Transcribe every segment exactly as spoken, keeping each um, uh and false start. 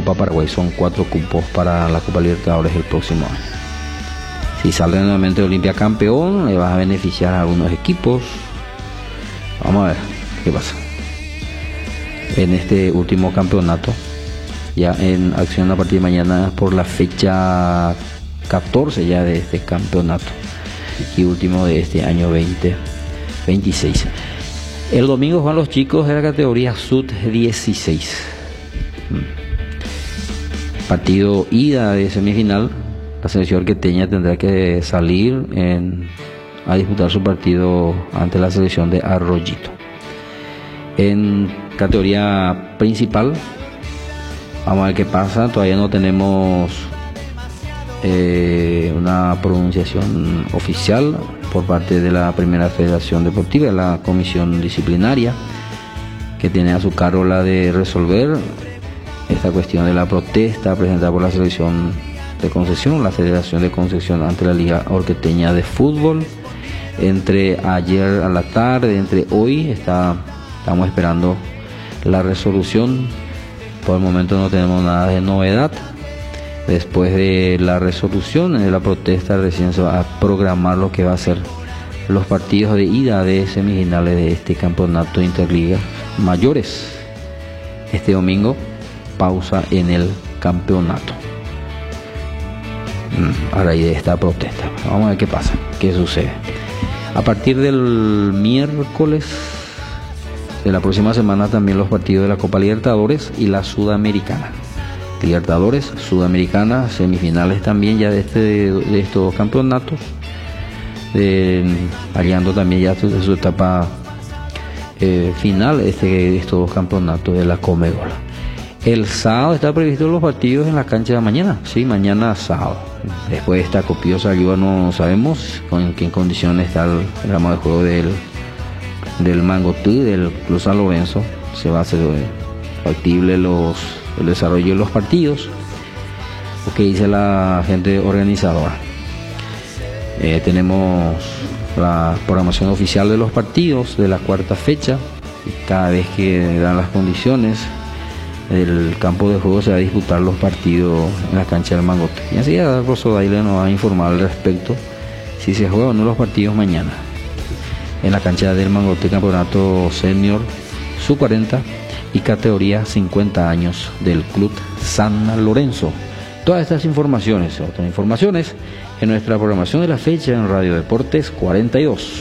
Copa Paraguay. Son cuatro cupos para la Copa Libertadores el próximo año. Si sale nuevamente Olimpia campeón, le vas a beneficiar a algunos equipos. Vamos a ver qué pasa en este último campeonato, ya en acción a partir de mañana por la fecha catorce ya de este campeonato y último de este año veinte veintiséis. El domingo van los chicos de la categoría sub dieciséis. Partido ida de semifinal. La selección orqueteña tendrá que salir en, a disputar su partido ante la selección de Arroyito. En categoría principal, vamos a ver qué pasa. Todavía no tenemos eh, una pronunciación oficial por parte de la Primera Federación Deportiva, la comisión disciplinaria, que tiene a su cargo la de resolver esta cuestión de la protesta presentada por la selección de Concepción, la Federación de Concepción ante la Liga Orqueteña de Fútbol. Entre ayer a la tarde, entre hoy, está, estamos esperando la resolución. Por el momento no tenemos nada de novedad. Después de la resolución de la protesta, recién se va a programar lo que va a ser los partidos de ida de semifinales de este campeonato Interliga Mayores. Este domingo, pausa en el campeonato a raíz de esta protesta. Vamos a ver qué pasa, qué sucede. A partir del miércoles de la próxima semana también los partidos de la Copa Libertadores y la Sudamericana. Libertadores, Sudamericana, semifinales también ya de, este, de estos campeonatos, de, aliando también ya su, su etapa eh, final este, de estos campeonatos de la Conmebol. El sábado está previsto los partidos en la cancha de mañana, sí, mañana sábado. Después de esta copiosa lluvia no sabemos con en qué condiciones está el programa de juego del, del Mangotí, del Club San Lorenzo. Se va a hacer factible los, el desarrollo de los partidos, lo que dice la gente organizadora. Eh, tenemos la programación oficial de los partidos de la cuarta fecha y cada vez que dan las condiciones el campo de juego se va a disputar los partidos en la cancha del Mangote. Y así Rosso Daile nos va a informar al respecto si se juegan o no los partidos mañana en la cancha del Mangote, campeonato senior sub cuarenta y categoría cincuenta años del Club San Lorenzo. Todas estas informaciones, otras informaciones en nuestra programación de la fecha en Radio Deportes cuarenta y dos.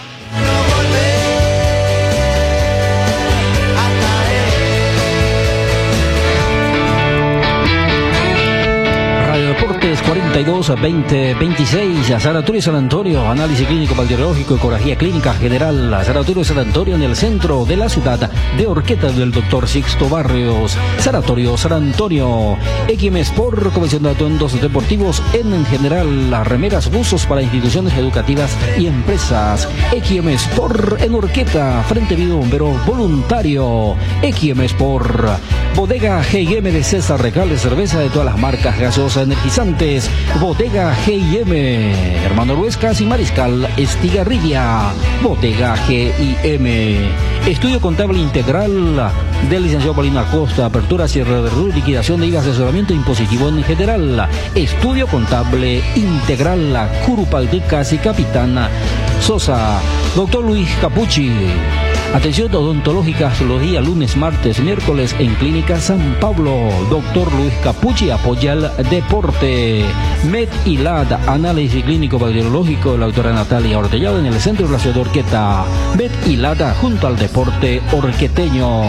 cuarenta y dos a veinte veintiséis, Sanatorio San Antonio, análisis clínico bacteriológico, ecografía clínica general, Sanatorio San Antonio en el centro de la ciudad de Orqueta del doctor Sixto Barrios. Sanatorio San Antonio, X M Sport, comisión de atuendos deportivos en general, las remeras, buzos para instituciones educativas y empresas. X M Sport en Orqueta, Frente Vivo Bombero Voluntario. X M Sport, Bodega G I M de César Recales, cerveza de todas las marcas, gaseosas, energizantes. Bodega G I M, Hermano Ruescas y Mariscal Estigarribia. Bodega G I M, estudio contable integral del licenciado Paulino Acosta, apertura, cierre de R U, liquidación de I V A, asesoramiento impositivo en general. Estudio contable integral, Curupaldicas y Capitana Sosa. Doctor Luis Capucci, atención odontológica los días lunes, martes, miércoles en Clínica San Pablo. Doctor Luis Capucci apoya el deporte. Med y L A D, análisis clínico bacteriológico de la doctora Natalia Ortellado en el centro de la ciudad de Orqueta. Med y L A D junto al deporte orqueteño.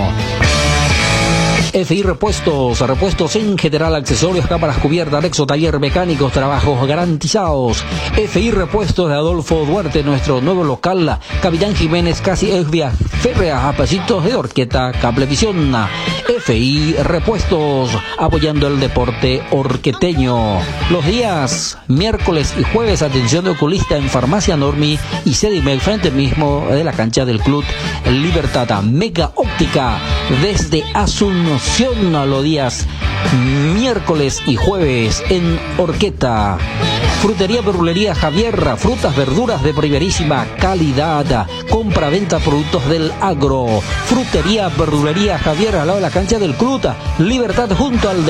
F I Repuestos, repuestos en general, accesorios, cámaras cubiertas, Rexo, taller mecánicos, trabajos garantizados. F I Repuestos de Adolfo Duarte, nuestro nuevo local, Capitán Jiménez, casi Esvia Férrea, a pasitos de Orqueta, Cablevisión. F I Repuestos, apoyando el deporte orqueteño. Los días miércoles y jueves, atención de oculista en Farmacia Normi y Sedimel, frente mismo de la cancha del Club Libertad. Mega Óptica desde Asunción a los días miércoles y jueves en Orqueta. Frutería Verdulería Javier, frutas, verduras de primerísima calidad. Compra, venta, productos del agro. Frutería Verdulería Javier, al lado de la cancha del Club Libertad junto al